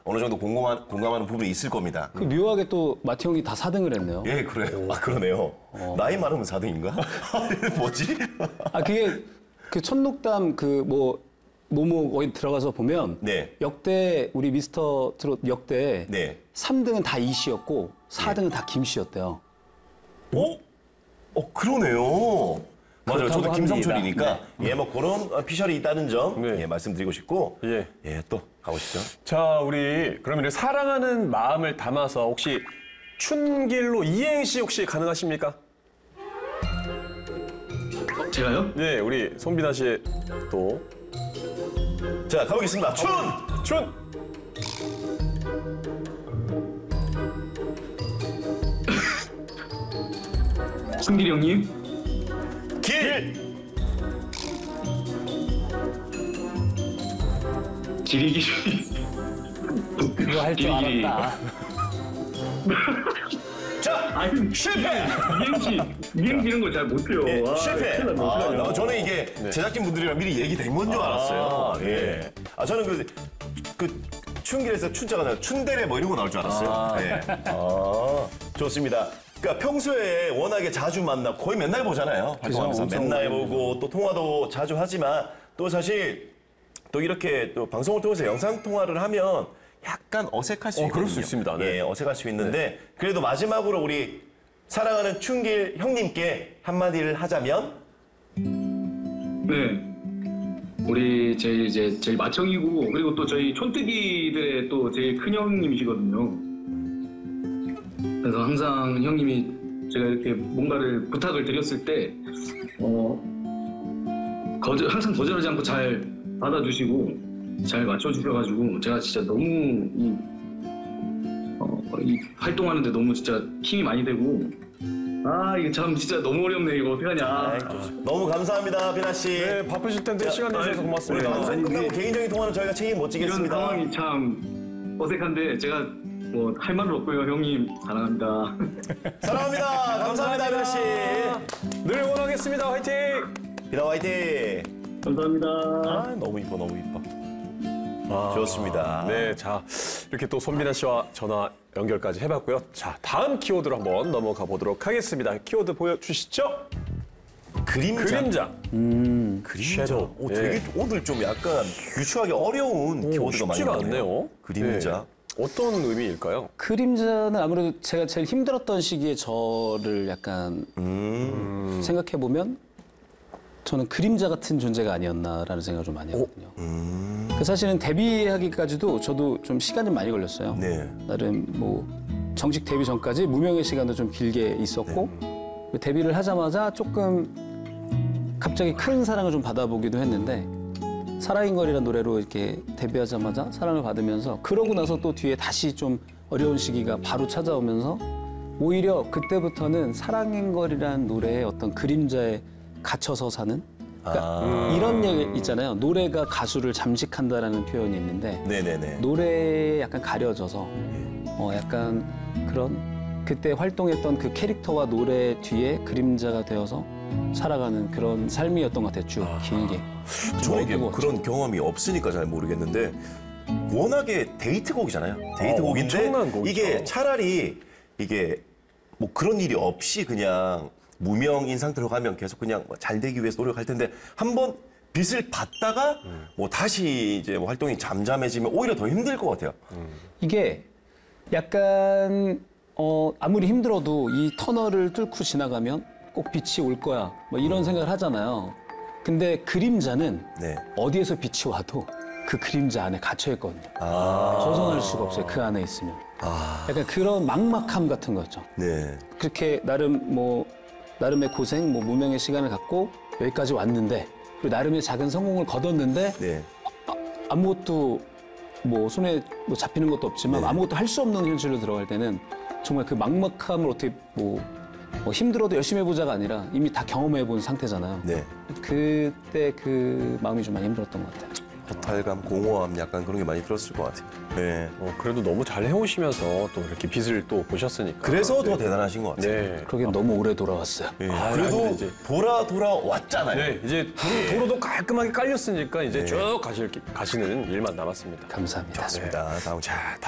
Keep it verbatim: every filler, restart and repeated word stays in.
어느 정도 공감하, 공감하는 부분이 있을 겁니다. 그 묘하게 또 마티 형이 다 사 등을 했네요. 예, 그래요. 아, 그러네요. 어. 나이 많으면 사 등인가? 뭐지? 아, 그게 그 천록담 그 뭐 뭐뭐 거기 들어가서 보면 네. 역대 우리 미스터 트롯 역대 네. 삼 등은 다 이 씨였고 사 등은 네. 다 김 씨였대요. 어? 어, 그러네요. 맞아요. 저도 김성철이니까 네. 예, 뭐 그런 피셜이 있다는 점 네. 예, 말씀드리고 싶고 예. 예, 또 가보시죠. 자, 우리 그러면 사랑하는 마음을 담아서 혹시 춘길로 이행시 혹시 가능하십니까? 어, 제가요? 네, 우리 손비나 씨 또. 자, 가보겠습니다. 춘! 춘! 승길이 형님? 길! 지리기리. 그거 할 줄 길이. 알았다. 자, 아니, 실패! 이행시, 이행시 이런 거 잘 못해요. 예, 아, 실패! 큰일 났네, 아, 어떡하냐. 나, 저는 이게 제작진 분들이랑 미리 얘기된 건 줄 알았어요. 아, 예. 아, 저는 그, 그, 춘길에서 춘자가 아니라 춘대래 뭐 이런 거 나올 줄 알았어요. 아. 예. 아, 좋습니다. 그러니까 평소에 워낙에 자주 만나 거의 맨날 보잖아요. 활동하면서 엄청 맨날 많이 보고 또 통화도 자주 하지만 또 사실 또 이렇게 또 방송을 통해서 영상 통화를 하면 약간 어색할 수 어, 있거든요. 그럴 수 있습니다. 네. 예, 어색할 수 있는데 그래도 마지막으로 우리 사랑하는 춘길 형님께 한마디를 하자면 네. 우리 제일 이제 제일 맏형이고 그리고 또 저희 촌뜨기들의 또 제일 큰 형님이시거든요. 그래서 항상 형님이 제가 이렇게 뭔가를 부탁을 드렸을 때 어, 거절 항상 거절하지 않고 잘 받아주시고 잘 맞춰주셔가지고 제가 진짜 너무 이, 어, 이 활동하는데 너무 진짜 힘이 많이 되고 아 이게 참 진짜 너무 어렵네 이거 어떡하냐. 아이, 너무 감사합니다, 비나 씨. 네, 바쁘실 텐데 시간 내주셔서 우리 고맙습니다. 방송 아니, 끝나고 이게- 개인적인 통화는 저희가 책임 못 이런 지겠습니다. 상황이 참 어색한데 제가 뭐 할 말은 없고요. 형님 사랑합니다. 사랑합니다. 감사합니다, 비나 씨. 늘 응원하겠습니다. 화이팅! 비나 화이팅. 감사합니다. 아, 너무 이뻐, 너무 이뻐. 아, 좋습니다. 네, 자 이렇게 또 손비나 씨와 전화 연결까지 해봤고요. 자, 다음 키워드로 한번 넘어가 보도록 하겠습니다. 키워드 보여주시죠. 그림자. 그림자. 음. 그림자. 섀도우. 오, 되게 예. 오늘 좀 약간 유추하기 어려운 키워드가 많이 쉽지가 나오네요. 않네요. 그림자. 네. 어떤 의미일까요? 그림자는 아무래도 제가 제일 힘들었던 시기에 저를 약간 음. 생각해 보면 저는 그림자 같은 존재가 아니었나라는 생각을 좀 많이 하거든요. 음. 그 사실은 데뷔하기까지도 저도 좀 시간이 좀 많이 걸렸어요. 네. 나름 뭐 정식 데뷔 전까지 무명의 시간도 좀 길게 있었고 네. 데뷔를 하자마자 조금 갑자기 큰 사랑을 좀 받아보기도 했는데 사랑인 걸이라는 노래로 이렇게 데뷔하자마자 사랑을 받으면서 그러고 나서 또 뒤에 다시 좀 어려운 시기가 바로 찾아오면서 오히려 그때부터는 사랑인 걸이라는 노래의 어떤 그림자에 갇혀서 사는 그러니까 아. 이런 얘기 있잖아요. 노래가 가수를 잠식한다라는 표현이 있는데 네네네. 노래에 약간 가려져서 어 약간 그런 그때 활동했던 그 캐릭터와 노래 뒤에 그림자가 되어서 살아가는 그런 삶이었던 것 같아요. 쭉 길게. 저에게 뭐 뜨거웠죠. 그런 경험이 없으니까 잘 모르겠는데 워낙에 데이트곡이잖아요. 데이트곡인데 엄청난 곡이죠. 이게 차라리 이게 뭐 그런 일이 없이 그냥 무명인 상태로 가면 계속 그냥 뭐잘 되기 위해서 노력할 텐데 한번 빚을 받다가 뭐 다시 이제 뭐 활동이 잠잠해지면 오히려 더 힘들 것 같아요. 이게 약간 어 아무리 힘들어도 이 터널을 뚫고 지나가면 꼭 빛이 올 거야. 뭐 이런 생각을 하잖아요. 근데 그림자는 네. 어디에서 빛이 와도 그 그림자 안에 갇혀 있거든요. 아. 벗어날 수가 없어요. 그 안에 있으면. 아. 약간 그런 막막함 같은 거죠. 네. 그렇게 나름 뭐 나름의 고생, 뭐 무명의 시간을 갖고 여기까지 왔는데 그리고 나름의 작은 성공을 거뒀는데 네. 아무것도 뭐 손에 뭐 잡히는 것도 없지만 네. 아무것도 할 수 없는 현실로 들어갈 때는 정말 그 막막함을 어떻게 뭐, 뭐 힘들어도 열심히 해보자가 아니라 이미 다 경험해본 상태잖아요. 네. 그때 그 마음이 좀 많이 힘들었던 것 같아요. 허탈감, 공허함 약간 그런 게 많이 들었을 것 같아요. 네. 어, 그래도 너무 잘 해오시면서 또 이렇게 빛을 또 보셨으니까. 그래서 네. 더 대단하신 것 같아요. 네. 그러게 너무 오래 돌아왔어요. 예. 아, 그래도 근데 이제- 돌아 돌아왔잖아요. 네, 이제 도로, 도로도 깔끔하게 깔렸으니까 이제 네. 쭉 가실, 가시는 일만 남았습니다. 감사합니다. 좋습니다. 다음 주.